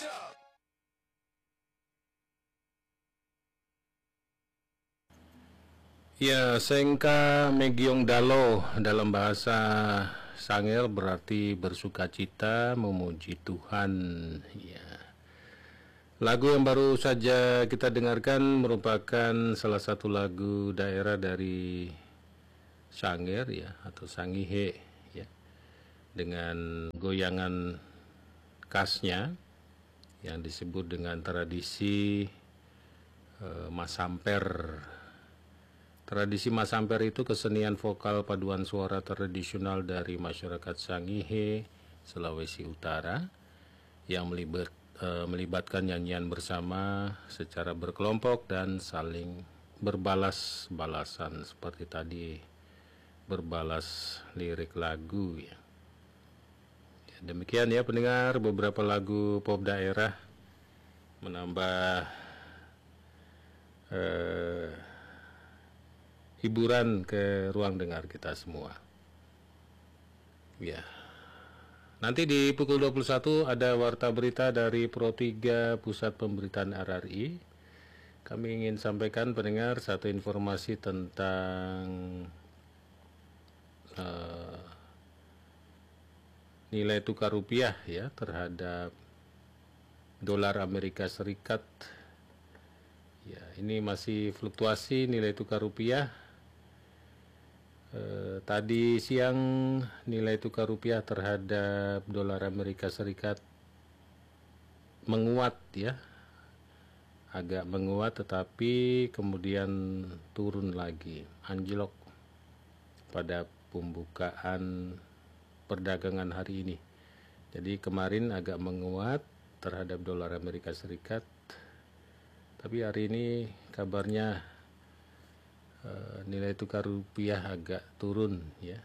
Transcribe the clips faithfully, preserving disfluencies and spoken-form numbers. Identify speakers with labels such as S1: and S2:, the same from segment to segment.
S1: Ya, Sengka Megiong Dalo dalam bahasa Sangir berarti bersukacita memuji Tuhan. Ya. Lagu yang baru saja kita dengarkan merupakan salah satu lagu daerah dari Sangir ya atau Sangihe ya. Dengan goyangan khasnya yang disebut dengan tradisi eh, Masamper. Tradisi Masamper itu kesenian vokal paduan suara tradisional dari masyarakat Sangihe, Sulawesi Utara yang melibat, e, melibatkan nyanyian bersama secara berkelompok dan saling berbalas-balasan seperti tadi berbalas lirik lagu ya. Ya, demikian ya pendengar, beberapa lagu pop daerah menambah eh, hiburan ke ruang dengar kita semua. Ya. Nanti di pukul dua puluh satu ada warta berita dari Pro tiga Pusat Pemberitaan R R I. Kami ingin sampaikan pendengar satu informasi tentang uh, nilai tukar rupiah ya terhadap dolar Amerika Serikat. Ya, ini masih fluktuasi nilai tukar rupiah. Eh, tadi siang nilai tukar rupiah terhadap dolar Amerika Serikat menguat ya, agak menguat tetapi kemudian turun lagi, anjlok pada pembukaan perdagangan hari ini. Jadi kemarin agak menguat terhadap dolar Amerika Serikat, tapi hari ini kabarnya Uh, nilai tukar rupiah agak turun ya.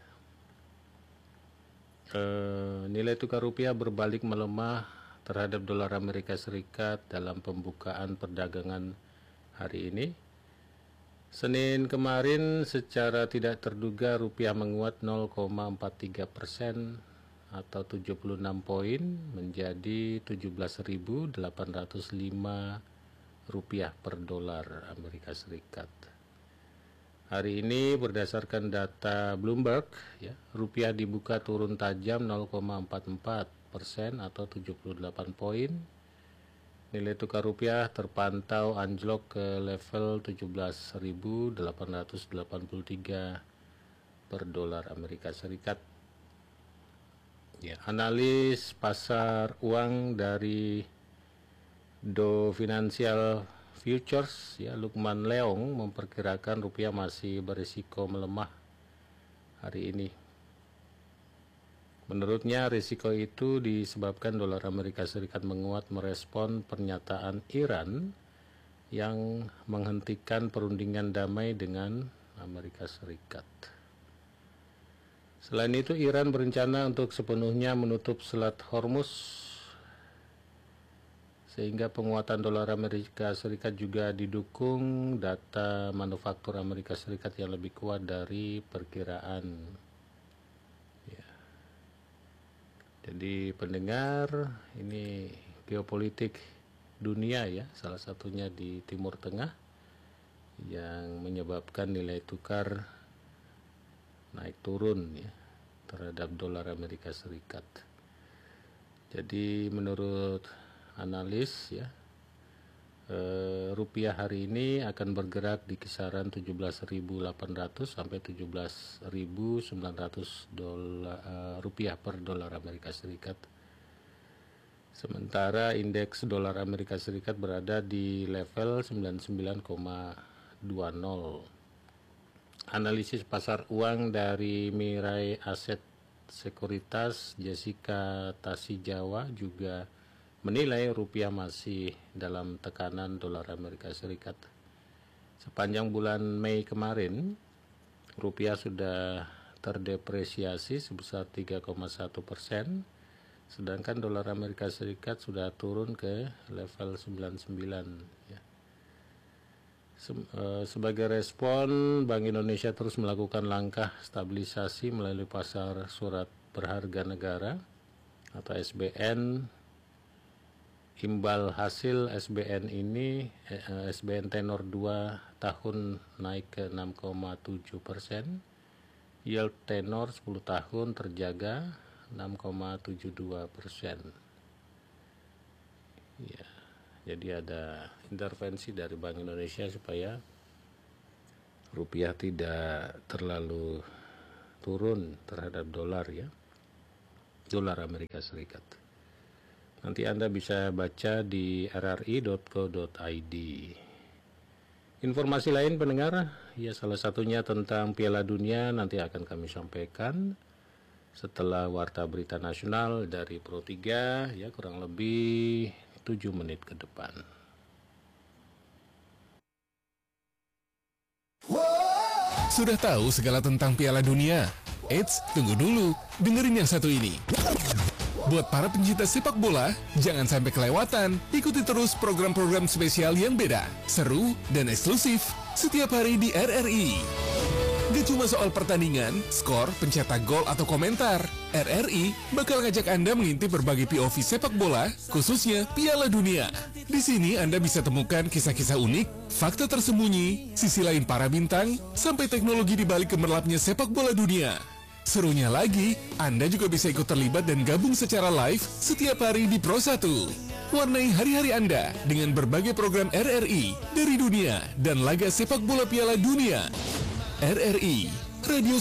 S1: Uh, nilai tukar rupiah berbalik melemah terhadap dolar Amerika Serikat dalam pembukaan perdagangan hari ini. Senin kemarin secara tidak terduga rupiah menguat nol koma empat tiga persen atau tujuh puluh enam poin menjadi tujuh belas ribu delapan ratus lima rupiah per dolar Amerika Serikat. Hari ini berdasarkan data Bloomberg, ya, rupiah dibuka turun tajam nol koma empat empat persen atau tujuh puluh delapan poin. Nilai tukar rupiah terpantau anjlok ke level tujuh belas ribu delapan ratus delapan puluh tiga per dolar Amerika Serikat. Ya, analis pasar uang dari Do Financial Futures ya, Lukman Leong memperkirakan rupiah masih berisiko melemah hari ini. Menurutnya risiko itu disebabkan dolar Amerika Serikat menguat merespon pernyataan Iran yang menghentikan perundingan damai dengan Amerika Serikat. Selain itu Iran berencana untuk sepenuhnya menutup Selat Hormuz, sehingga penguatan dolar Amerika Serikat juga didukung data manufaktur Amerika Serikat yang lebih kuat dari perkiraan. Ya. Jadi pendengar, ini geopolitik dunia ya, salah satunya di Timur Tengah yang menyebabkan nilai tukar naik turun ya terhadap dolar Amerika Serikat. Jadi menurut analis ya, e, rupiah hari ini akan bergerak di kisaran tujuh belas ribu delapan ratus sampai tujuh belas ribu sembilan ratus dolar e, rupiah per dolar Amerika Serikat. Sementara indeks dolar Amerika Serikat berada di level sembilan puluh sembilan koma dua nol. Analisis pasar uang dari Mirai Aset Sekuritas Jessica Tasijawa juga menilai rupiah masih dalam tekanan dolar Amerika Serikat. Sepanjang bulan Mei kemarin, rupiah sudah terdepresiasi sebesar tiga koma satu persen, sedangkan dolar Amerika Serikat sudah turun ke level sembilan puluh sembilan. Ya. Sebagai respon, Bank Indonesia terus melakukan langkah stabilisasi melalui pasar surat berharga negara atau S B N imbal hasil S B N ini, eh, S B N tenor dua tahun naik ke enam koma tujuh persen, yield tenor sepuluh tahun terjaga enam koma tujuh dua persen. Ya, jadi ada intervensi dari Bank Indonesia supaya rupiah tidak terlalu turun terhadap dolar ya, dolar Amerika Serikat. Nanti Anda bisa baca di r r i dot co dot i d. Informasi lain pendengar, ya salah satunya tentang Piala Dunia nanti akan kami sampaikan setelah Warta Berita Nasional dari Pro tiga ya, kurang lebih tujuh menit ke depan.
S2: Sudah tahu segala tentang Piala Dunia? Eits, tunggu dulu, dengerin yang satu ini. Buat para pencinta sepak bola, jangan sampai kelewatan. Ikuti terus program-program spesial yang beda, seru, dan eksklusif setiap hari di R R I. Gak cuma soal pertandingan, skor, pencetak gol, atau komentar. R R I bakal ngajak Anda mengintip berbagai P O V sepak bola, khususnya Piala Dunia. Di sini Anda bisa temukan kisah-kisah unik, fakta tersembunyi, sisi lain para bintang, sampai teknologi di balik gemerlapnya sepak bola dunia. Serunya lagi, Anda juga bisa ikut terlibat dan gabung secara live setiap hari di Pro satu. Warnai hari-hari Anda dengan berbagai program R R I dari dunia dan laga sepak bola Piala Dunia. R R I, Radio